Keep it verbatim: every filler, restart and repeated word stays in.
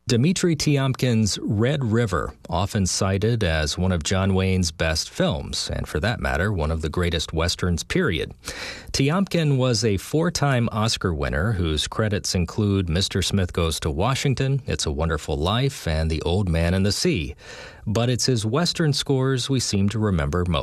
Dmitri Tiomkin's Red River, often cited as one of John Wayne's best films, and for that matter, one of the greatest westerns, period. Tiomkin was a four-time Oscar winner whose credits include Mister Smith Goes to Washington, It's a Wonderful Life, and The Old Man and the Sea. But it's his western scores we seem to remember most.